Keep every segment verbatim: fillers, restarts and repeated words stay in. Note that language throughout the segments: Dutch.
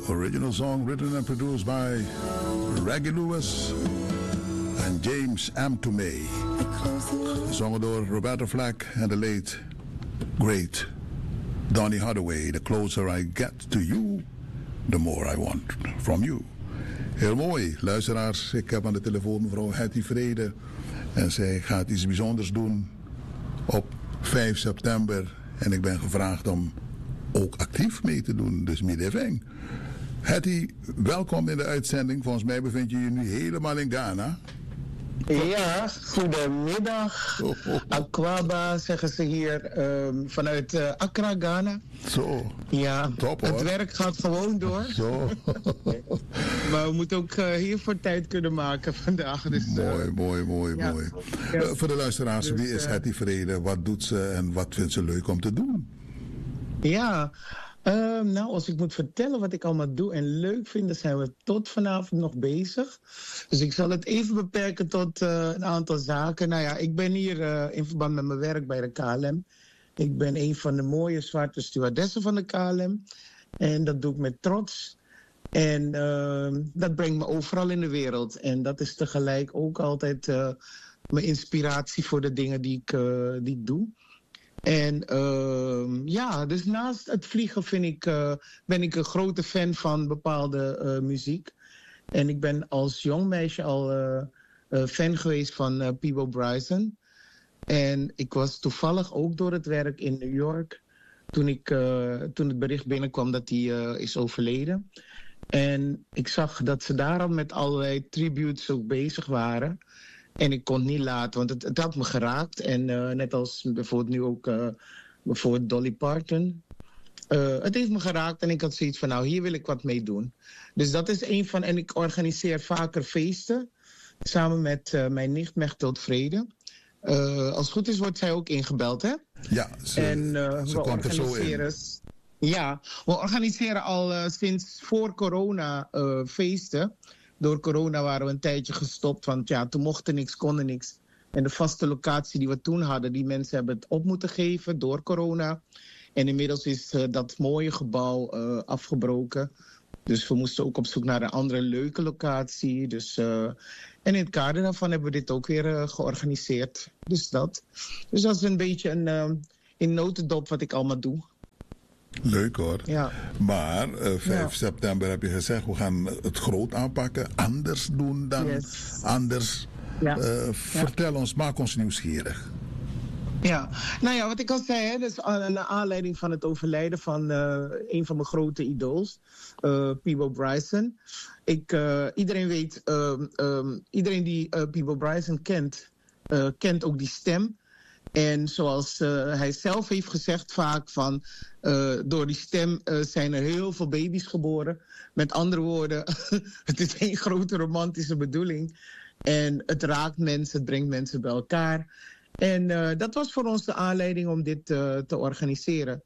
Original song written and produced by Reggie Lewis and James M. Tomei. Gezongen door Roberta Flack en de late, great Donny Hathaway. The closer I get to you, the more I want from you. Heel mooi, luisteraars. Ik heb aan de telefoon mevrouw Hetty Vrede. En zij gaat iets bijzonders doen op vijf september. En ik ben gevraagd om ook actief mee te doen. Dus middenving. Hetty, welkom in de uitzending. Volgens mij bevind je je nu helemaal in Ghana. Ja, goedemiddag. Oh, oh, oh. Aquaba zeggen ze hier um, vanuit uh, Accra, Ghana. Zo. Ja, top, hoor. Het werk gaat gewoon door. Zo. Maar we moeten ook uh, hiervoor tijd kunnen maken vandaag. Dus, uh, mooi, mooi, mooi, ja. mooi. Ja. Uh, voor de luisteraars, Dus, wie is uh, Hetty Vrede? Wat doet ze en wat vindt ze leuk om te doen? Ja, uh, nou als ik moet vertellen wat ik allemaal doe en leuk vind, dan zijn we tot vanavond nog bezig. Dus ik zal het even beperken tot uh, een aantal zaken. Nou ja, ik ben hier uh, in verband met mijn werk bij de K L M. Ik ben een van de mooie zwarte stewardessen van de K L M. En dat doe ik met trots. En uh, dat brengt me overal in de wereld. En dat is tegelijk ook altijd uh, mijn inspiratie voor de dingen die ik, uh, die ik doe. En uh, ja, dus naast het vliegen vind ik, uh, ben ik een grote fan van bepaalde uh, muziek. En ik ben als jong meisje al uh, uh, fan geweest van uh, Peabo Bryson. En ik was toevallig ook door het werk in New York toen, ik, uh, toen het bericht binnenkwam dat hij uh, is overleden. En ik zag dat ze daar al met allerlei tributes ook bezig waren. En ik kon het niet laten, want het, het had me geraakt. En uh, net als bijvoorbeeld nu ook uh, bijvoorbeeld Dolly Parton. Uh, het heeft me geraakt en ik had zoiets van, nou, hier wil ik wat mee doen. Dus dat is een van, en ik organiseer vaker feesten. Samen met uh, mijn nicht Mechthild Vrede. Uh, als het goed is, wordt zij ook ingebeld, hè? Ja, ze, en, uh, ze we komt er zo in. Ja, we organiseren al uh, sinds voor corona uh, feesten. Door corona waren we een tijdje gestopt, want ja, toen mocht er niks, kon er niks. En de vaste locatie die we toen hadden, die mensen hebben het op moeten geven door corona. En inmiddels is uh, dat mooie gebouw uh, afgebroken. Dus we moesten ook op zoek naar een andere leuke locatie. Dus, uh, en in het kader daarvan hebben we dit ook weer uh, georganiseerd. Dus dat. Dus dat is een beetje een uh, in notendop wat ik allemaal doe. Leuk hoor. Ja. Maar uh, vijf Ja. september heb je gezegd, we gaan het groot aanpakken. Anders doen dan Yes. anders. Ja. Uh, vertel ons, maak ons nieuwsgierig. Ja, nou ja, wat ik al zei, hè, dus naar aanleiding van het overlijden van uh, een van mijn grote idols, uh, Peabo Bryson. Ik, uh, iedereen weet, uh, um, iedereen die uh, Peabo Bryson kent, uh, kent ook die stem. En zoals uh, hij zelf heeft gezegd vaak van, uh, door die stem uh, zijn er heel veel baby's geboren. Met andere woorden, het is een grote romantische bedoeling. En het raakt mensen, het brengt mensen bij elkaar. En uh, dat was voor ons de aanleiding om dit uh, te organiseren.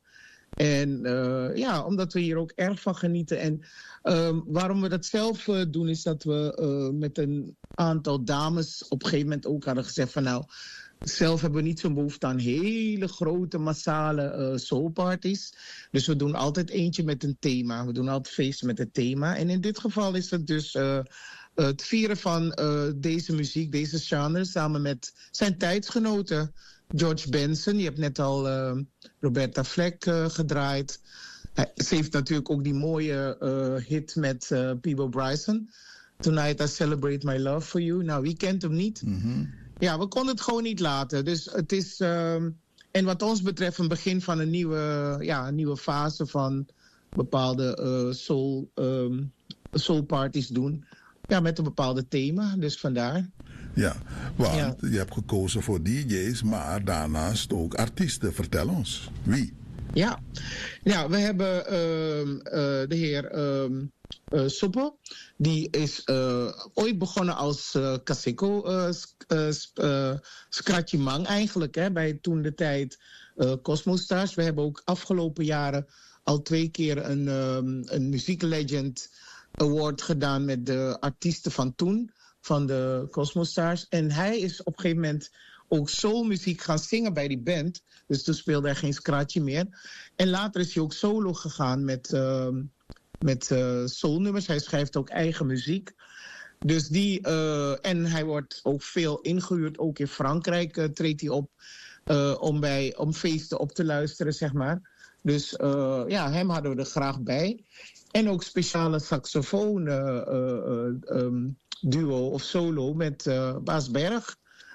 En uh, ja, omdat we hier ook erg van genieten. En uh, waarom we dat zelf uh, doen, is dat we uh, met een aantal dames op een gegeven moment ook hadden gezegd van nou, zelf hebben we niet zo'n behoefte aan hele grote, massale uh, soulparties. Dus we doen altijd eentje met een thema. We doen altijd feesten met een thema. En in dit geval is het dus uh, het vieren van uh, deze muziek, deze genre, samen met zijn tijdsgenoten. George Benson, je hebt net al uh, Roberta Flack uh, gedraaid. Uh, ze heeft natuurlijk ook die mooie uh, hit met uh, Peabo Bryson. Tonight I Celebrate My Love For You. Nou, wie kent hem niet? Mm-hmm. Ja, we konden het gewoon niet laten. Dus het is, uh, en wat ons betreft, een begin van een nieuwe, ja, een nieuwe fase van bepaalde uh, soul, um, soul parties doen. Ja, met een bepaalde thema, dus vandaar. Ja, want Ja. je hebt gekozen voor D J's, maar daarnaast ook artiesten. Vertel ons, wie? Ja, ja we hebben uh, uh, de heer uh, uh, Soppe. Die is uh, ooit begonnen als uh, Kaseko uh, uh, uh, Scratchy Mang eigenlijk. Hè, bij toen de tijd uh, Cosmostars. We hebben ook afgelopen jaren al twee keer een, um, een muzieklegend award gedaan met de artiesten van toen. Van de Cosmostars. En hij is op een gegeven moment ook soulmuziek gaan zingen bij die band. Dus toen speelde hij geen scratchy meer. En later is hij ook solo gegaan met, uh, met uh, soulnummers. Hij schrijft ook eigen muziek. Dus die, uh, en hij wordt ook veel ingehuurd. Ook in Frankrijk uh, treedt hij op uh, om, bij, om feesten op te luisteren, zeg maar. Dus uh, ja, hem hadden we er graag bij. En ook speciale saxofoon uh, uh, um, duo of solo met uh, Baas Berg.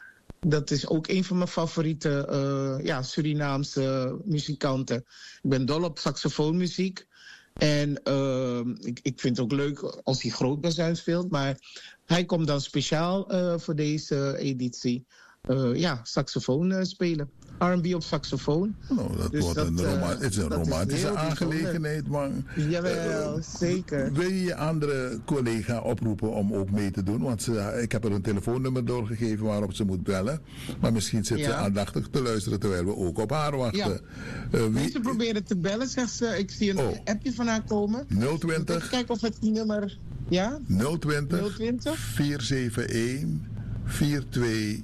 Dat is ook een van mijn favoriete uh, ja, Surinaamse muzikanten. Ik ben dol op saxofoonmuziek. En uh, ik, ik vind het ook leuk als hij grootbazuin speelt. Maar hij komt dan speciaal uh, voor deze editie uh, ja, saxofoon uh, spelen. R en B op saxofoon. Nou, dat dus wordt dat, een, roma- uh, het is een romantische is aangelegenheid, man. Jawel, uh, zeker. Wil je je andere collega oproepen om ook mee te doen? Want ze, ik heb er een telefoonnummer doorgegeven waarop ze moet bellen. Maar misschien zit ja. ze aandachtig te luisteren terwijl we ook op haar wachten. Ja. Uh, wie... Ze proberen te bellen, zegt ze. Ik zie een oh. appje van haar komen. nul twintig. Even kijken of het die nummer... Ja? nul twintig. nul twintig. vier zeven een vier twee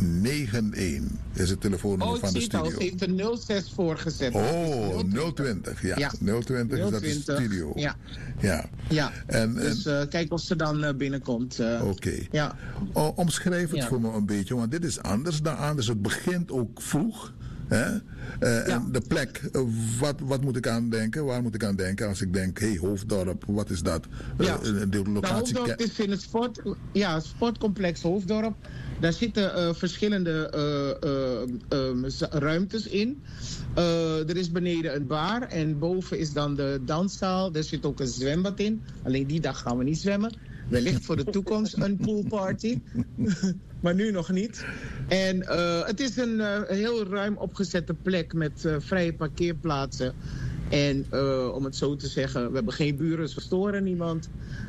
negen een is het telefoonnummer oh, van de studio. Oh, ze heeft er nul zes voorgezet. Oh, nul twintig. Ja, ja. nul twintig is dat de studio. Ja. Ja. ja. En, dus uh, kijk of ze dan uh, binnenkomt. Uh, Oké. Okay. Ja. O, omschrijf het ja. voor me een beetje, want dit is anders dan anders. Het begint ook vroeg. Hè? Uh, ja. En de plek, uh, wat, wat moet ik aan denken? Waar moet ik aan denken als ik denk, hé, hey, Hoofddorp, wat is dat? Ja. Uh, de locatie. Nou, Hoofddorp is in het sport, ja, sportcomplex Hoofddorp. Daar zitten uh, verschillende uh, uh, uh, ruimtes in. Uh, er is beneden een bar en boven is dan de danszaal. Er zit ook een zwembad in. Alleen die dag gaan we niet zwemmen. Wellicht voor de toekomst een poolparty. Maar nu nog niet. En uh, het is een uh, heel ruim opgezette plek met uh, vrije parkeerplaatsen. En uh, om het zo te zeggen, we hebben geen buren, dus we storen niemand.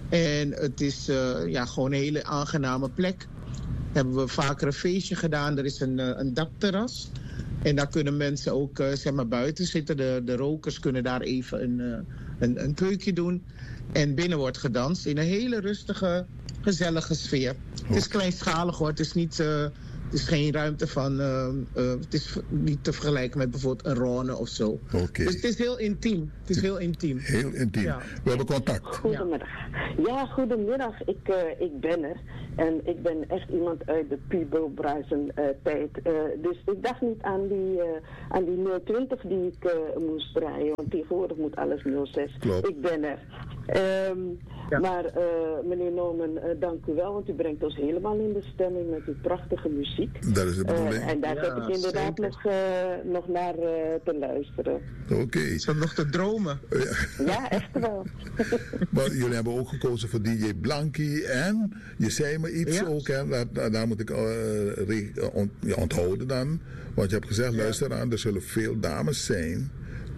En het is uh, ja, gewoon een hele aangename plek. Hebben we vaker een feestje gedaan. Er is een, een dakterras. En daar kunnen mensen ook uh, zeg maar buiten zitten. De, de rokers kunnen daar even een, uh, een, een peukje doen. En binnen wordt gedanst in een hele rustige, gezellige sfeer. Oh. Het is kleinschalig hoor. Het is niet... Uh, Het is geen ruimte van... Uh, uh, het is niet te vergelijken met bijvoorbeeld een Rhône of zo. Okay. Dus het is heel intiem. Het is heel intiem. Heel intiem. Ja. We hebben contact. Goedemiddag. Ja, goedemiddag. Ik, uh, ik ben er. En ik ben echt iemand uit de Peeble Bryson uh, tijd. Uh, dus ik dacht niet aan die, uh, aan die nul twintig die ik uh, moest draaien. Want tegenwoordig moet alles nul zes. Klopt. Ik ben er. Um, ja. Maar uh, meneer Norman, uh, dank u wel. Want u brengt ons helemaal in de stemming met uw prachtige muziek. Dat is de bedoeling. Uh, en daar zit ja, ik inderdaad nog, uh, nog naar uh, te luisteren. Oké. Okay. Is dat nog te dromen? Ja, ja echt wel. Maar jullie hebben ook gekozen voor D J Blankie. En je zei me iets ja. ook, hè, daar, daar moet ik uh, re, ont, ja, onthouden dan. Want je hebt gezegd, ja. luister aan, er zullen veel dames zijn.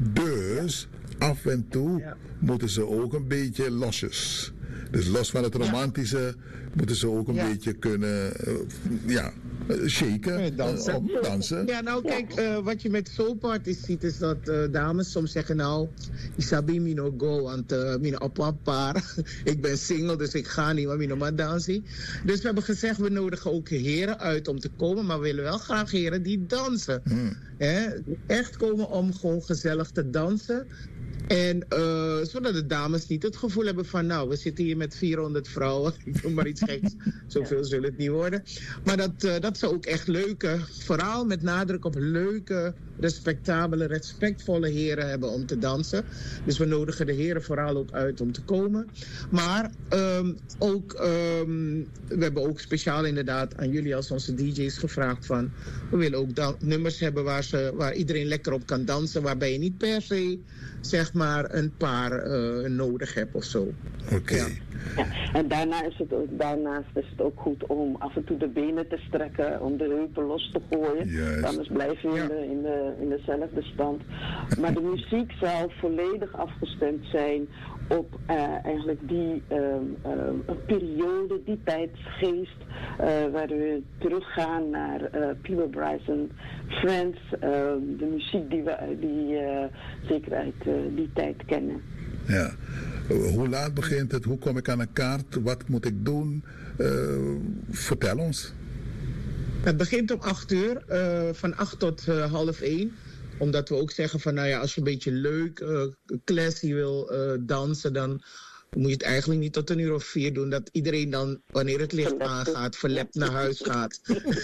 Dus af en toe ja. moeten ze ook een beetje losjes. Dus los van het romantische ja. moeten ze ook een ja. beetje kunnen uh, ja, shaken, dansen. Uh, dansen. Ja, nou kijk, uh, wat je met soulparties ziet is dat uh, dames soms zeggen nou, Isabi mi no go, want uh, mi no op een paar. Ik ben single, dus ik ga niet, maar mi no maar dansen. Dus we hebben gezegd, we nodigen ook heren uit om te komen, maar we willen wel graag heren die dansen. Hmm. Hè? Echt komen om gewoon gezellig te dansen. En uh, zodat de dames niet het gevoel hebben van... nou, we zitten hier met vierhonderd vrouwen. Ik doe maar iets geks. Zoveel ja. zullen het niet worden. Maar dat, uh, dat ze ook echt leuke... vooral met nadruk op leuke, respectabele, respectvolle heren hebben om te dansen. Dus we nodigen de heren vooral ook uit om te komen. Maar um, ook... Um, we hebben ook speciaal inderdaad aan jullie als onze D J's gevraagd van... we willen ook dan, nummers hebben waar, ze, waar iedereen lekker op kan dansen... waarbij je niet per se... zeg maar een paar uh, nodig heb of zo. Oké. Okay. Ja. Ja, en daarna is het ook, daarnaast is het ook goed om af en toe de benen te strekken, om de heupen los te gooien. Juist. Anders blijf je in, de, in, de, in dezelfde stand. Maar de muziek zal volledig afgestemd zijn op uh, eigenlijk die uh, uh, een periode, die tijdsgeest, uh, waar we teruggaan naar uh, Peeble Bryson, Friends, uh, de muziek die we die, uh, zeker uit uh, die tijd kennen. Ja. Hoe laat begint het? Hoe kom ik aan een kaart? Wat moet ik doen? Uh, vertel ons. Het begint om acht uur, uh, van acht tot uh, half één. omdat we ook zeggen van, nou ja, als je een beetje leuk, uh, classy wil uh, dansen, dan moet je het eigenlijk niet tot een uur of vier doen. Dat iedereen dan, wanneer het licht aangaat, verlept naar huis gaat.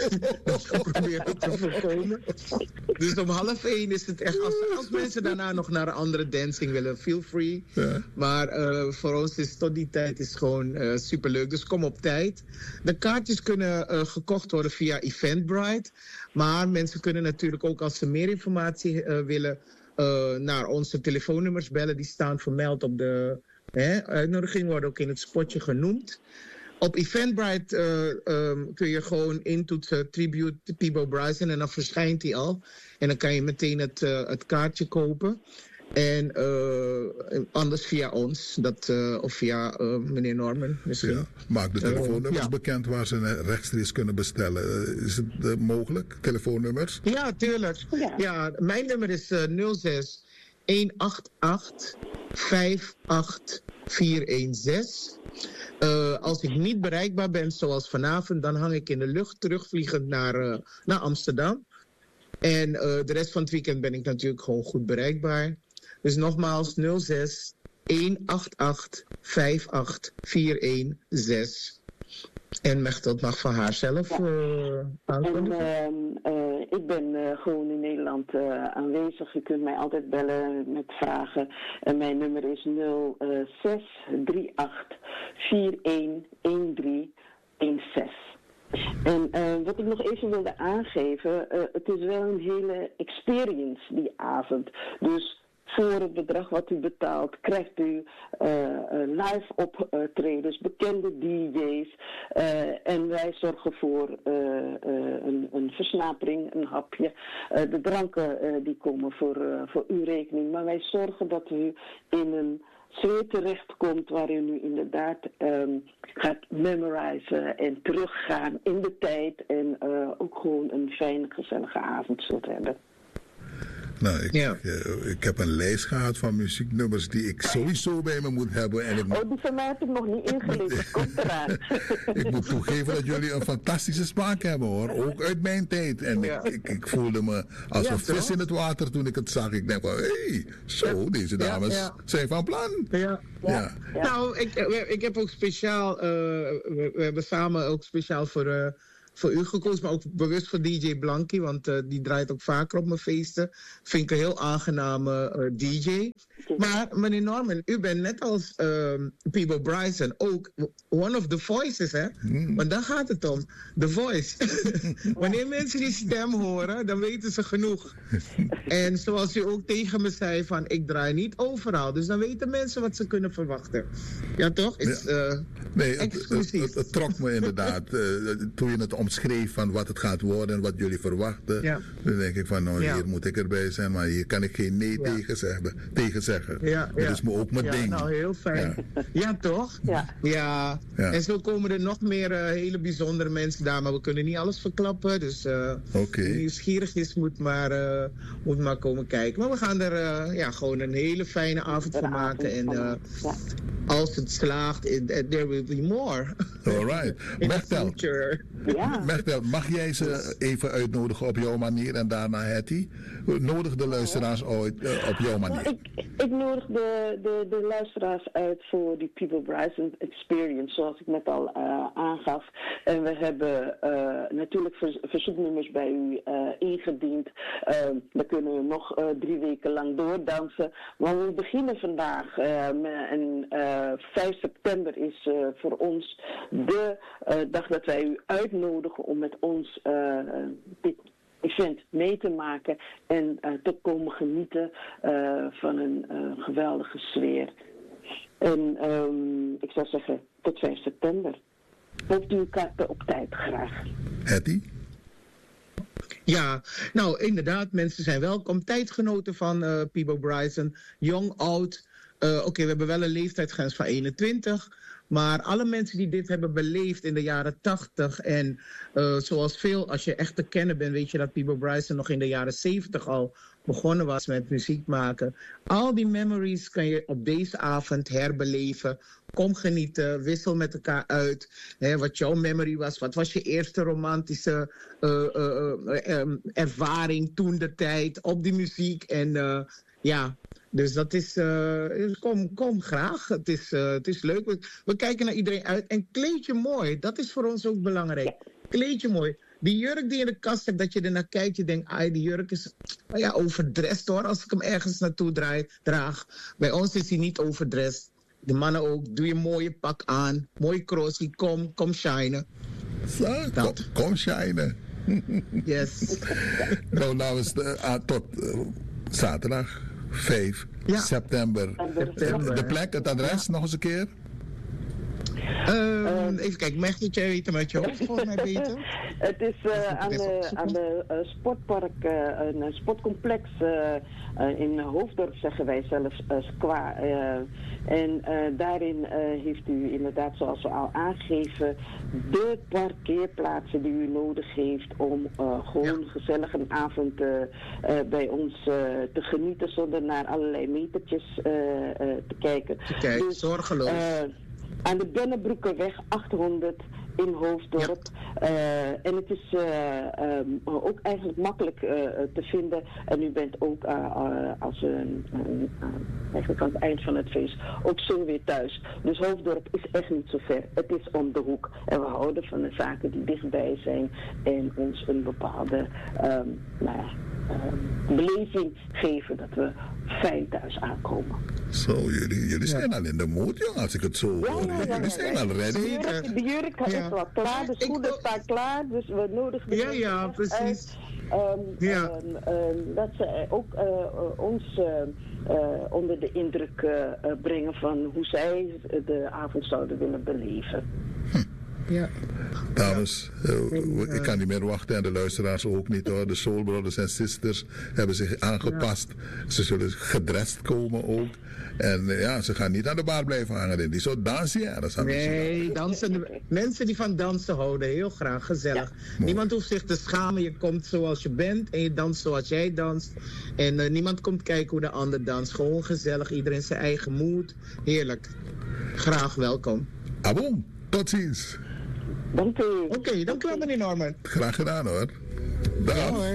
Dat proberen we te voorkomen. Dus om half één is het echt, als, als mensen daarna nog naar een andere dancing willen, feel free. Ja. Maar uh, voor ons is tot die tijd is gewoon uh, superleuk. Dus kom op tijd. De kaartjes kunnen uh, gekocht worden via Eventbrite. Maar mensen kunnen natuurlijk ook, als ze meer informatie uh, willen, uh, naar onze telefoonnummers bellen. Die staan vermeld op de He, uitnodiging, worden ook in het spotje genoemd. Op Eventbrite uh, um, kun je gewoon intoetsen Tribute Peabo Bryson en dan verschijnt hij al. En dan kan je meteen het, uh, het kaartje kopen. En uh, anders via ons, dat, uh, of via uh, meneer Norman misschien. Ja, maak de telefoonnummers uh, ja. bekend waar ze rechtstreeks kunnen bestellen. Uh, is het uh, mogelijk, telefoonnummers? Ja, tuurlijk. Ja. Ja, mijn nummer is uh, nul zes een acht acht vijf acht vier een zes. Uh, als ik niet bereikbaar ben, zoals vanavond, dan hang ik in de lucht terugvliegend naar, uh, naar Amsterdam. En uh, de rest van het weekend ben ik natuurlijk gewoon goed bereikbaar. Dus nogmaals nul zes een acht acht vijf acht vier een zes. En Mechteld mag van haar zelf uh, aankondigen. En, uh, uh, ik ben uh, gewoon in Nederland uh, aanwezig. Je kunt mij altijd bellen met vragen. En mijn nummer is nul zes drie acht vier een een drie een zes. En uh, wat ik nog even wilde aangeven, uh, het is wel een hele experience die avond. Dus voor het bedrag wat u betaalt, krijgt u uh, uh, live optredens, bekende D J's. Uh, en wij zorgen voor uh, uh, een, een versnapering, een hapje. Uh, de dranken uh, die komen voor, uh, voor uw rekening. Maar wij zorgen dat u in een sfeer terechtkomt waar u nu inderdaad um, gaat memorizen en teruggaan in de tijd. En uh, ook gewoon een fijne, gezellige avond zult hebben. Nou, ik, ja. uh, ik heb een lijst gehad van muzieknummers die ik sowieso bij me moet hebben. En ik moet... Oh, die van mij heb ik nog niet ingelezen. Komt eraan. Ik moet toegeven dat jullie een fantastische smaak hebben, hoor. Ook uit mijn tijd. En ja. ik, ik, ik voelde me als ja, een vis toch? in het water toen ik het zag. Ik denk van, hé, hey, zo, deze dames ja, ja. zijn van plan. Ja. Ja. Ja. Ja. Nou, ik, ik heb ook speciaal, uh, we, we hebben samen ook speciaal voor... Uh, voor u gekozen, maar ook bewust voor D J Blankie, want uh, die draait ook vaker op mijn feesten. Vind ik een heel aangename uh, D J. Maar meneer Norman, u bent net als uh, Peabo Bryson ook one of the voices, hè? Mm. Want daar gaat het om. The voice. Wanneer mensen die stem horen, dan weten ze genoeg. En zoals u ook tegen me zei, van ik draai niet overal. Dus dan weten mensen wat ze kunnen verwachten. Ja, toch? It's, uh, nee, het, het, het, het trok me inderdaad. Uh, toen je het omschreef van wat het gaat worden en wat jullie verwachten. Ja. Dan denk ik van, nou, ja. hier moet ik erbij zijn, maar hier kan ik geen nee ja. tegen zeggen. Tegen zeggen. Ja, ja. Dat is me ook mijn ja, ding. Nou, heel fijn. Ja, ja toch? Ja. Ja. ja. En zo komen er nog meer uh, hele bijzondere mensen daar, maar we kunnen niet alles verklappen. Dus uh, okay. wie nieuwsgierig is, moet maar, uh, moet maar komen kijken. Maar we gaan er uh, ja, gewoon een hele fijne avond van maken. En uh, ja. als het slaagt, it, there will be more. All right. Mechtel. Ja. Mechtel, mag jij ze even uitnodigen op jouw manier en daarna Hetty? Nodig de luisteraars uit uh, op jouw manier. Ik, ik nodig de, de, de luisteraars uit voor die Peabo Bryson Experience, zoals ik net al uh, aangaf. En we hebben uh, natuurlijk vers, verzoeknummers bij u uh, ingediend. Uh, daar kunnen we nog uh, drie weken lang doordansen. Maar we beginnen vandaag uh, en uh, vijf september is uh, voor ons de uh, dag dat wij u uitnodigen om met ons uh, dit event mee te maken en uh, te komen genieten uh, van een uh, geweldige sfeer. En um, ik zou zeggen, tot vijf september. Koopt u uw kaarten op tijd graag. Hetty? Ja, nou inderdaad, mensen zijn welkom. Tijdgenoten van uh, Peabo Bryson, jong, oud. Uh, Oké, okay, we hebben wel een leeftijdsgrens van eenentwintig. Maar alle mensen die dit hebben beleefd in de jaren tachtig en uh, zoals veel, als je echt te kennen bent, weet je dat Peabo Bryson nog in de jaren zeventig al begonnen was met muziek maken. Al die memories kan je op deze avond herbeleven. Kom genieten, wissel met elkaar uit. Hè, wat jouw memory was. Wat was je eerste romantische uh, uh, uh, um, ervaring toen de tijd op die muziek? En uh, ja, dus dat is... Uh, kom, kom graag. Het is, uh, het is leuk. We, we kijken naar iedereen uit. En kleed je mooi. Dat is voor ons ook belangrijk. Kleed je mooi. Die jurk die je in de kast hebt, dat je er naar kijkt, je denkt, ah, die jurk is ja, overdressed hoor, als ik hem ergens naartoe draai, draag. Bij ons is hij niet overdressed. De mannen ook, doe je mooie pak aan, mooie crossie, kom, kom shinen. Zo, kom, kom shinen. Yes. Nou, nou is de, uh, tot uh, zaterdag vijf ja. september. september. De plek, het adres ja. nog eens een keer? Um, uh, even kijken, mag je weten met je hoofd volgens mij beter? Het is uh, aan de, aan de uh, sportpark, uh, een sportcomplex uh, uh, in Hoofddorp zeggen wij zelfs uh, Squa. Uh, en uh, daarin uh, heeft u inderdaad, zoals we al aangeven, de parkeerplaatsen die u nodig heeft om uh, gewoon ja. gezellig een avond uh, uh, bij ons uh, te genieten zonder naar allerlei metertjes uh, uh, te kijken. Kijk, dus, zorgeloos. Uh, aan de Bennebroekerweg achthonderd in Hoofddorp. Ja. Uh, en het is uh, um, ook eigenlijk makkelijk uh, te vinden. En u bent ook uh, uh, als een, uh, uh, eigenlijk aan het eind van het feest ook zo weer thuis. Dus Hoofddorp is echt niet zo ver. Het is om de hoek. En we houden van de zaken die dichtbij zijn en ons een bepaalde um, nou ja, um, beleving geven dat we fijn thuis aankomen. Zo, jullie, jullie zijn ja. al in de moed, jongen, als ik het zo hoor. Ja, ja, ja, jullie zijn ja, ja. al ready. De jurk, de jurk ja. is wel klaar, de schoenen ik, staan klaar, dus we nodigen de ja, ja, precies. uit. Um, ja. um, um, dat ze ook uh, uh, ons uh, uh, onder de indruk uh, uh, brengen van hoe zij de avond zouden willen beleven. Hm. Ja. Dames, uh, ik kan niet meer wachten en de luisteraars ook niet hoor. De Soul Brothers en Sisters hebben zich aangepast. Ja. Ze zullen gedrest komen ook. En uh, ja, ze gaan niet aan de bar blijven hangen. Die zo dansen, ja. Dat nee, dansen, mensen die van dansen houden, heel graag, gezellig. Ja. Niemand hoeft zich te schamen. Je komt zoals je bent en je danst zoals jij danst. En uh, niemand komt kijken hoe de ander danst. Gewoon gezellig, iedereen zijn eigen moed. Heerlijk. Graag welkom. Abon, tot ziens. Dank u. Oké, okay, dank u wel, meneer Norman. Graag gedaan hoor. Dag. Ja, hoor.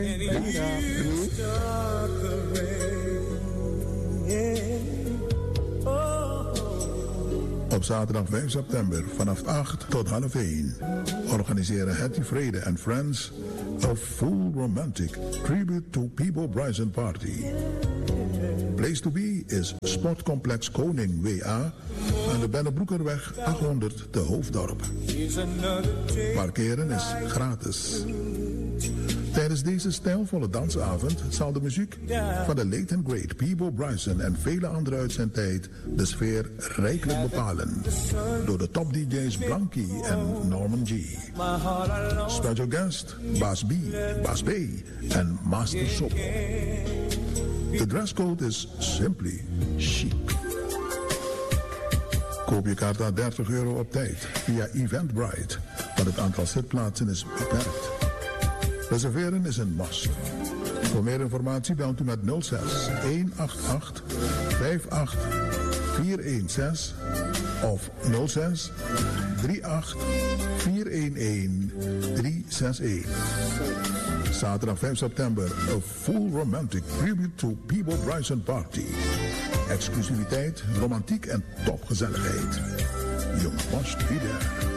Op zaterdag vijf september vanaf acht tot half één organiseren Hetty Vrede en Friends a full romantic tribute to Peabo Bryson party. Place to be is Sportcomplex Koning W A aan de Bennebroekerweg achthonderd te Hoofddorp. Parkeren is gratis. Tijdens deze stijlvolle dansavond zal de muziek van de late and great Peabo Bryson en vele anderen uit zijn tijd de sfeer rijkelijk bepalen. Door de top D J's Blanky en Norman G. Special guest Baas B, Baas B en Master Sopo. De dresscode is simply chic. Koop je kaart aan dertig euro op tijd via Eventbrite, want het aantal zitplaatsen is beperkt. Reserveren is een must. Voor meer informatie belt u met nul zes een acht acht vijf acht vier een zes of nul zes drie acht vier een een drie zes een. Zaterdag vijf september, a full romantic tribute to Peabo Bryson party. Exclusiviteit, romantiek en topgezelligheid. You must be there.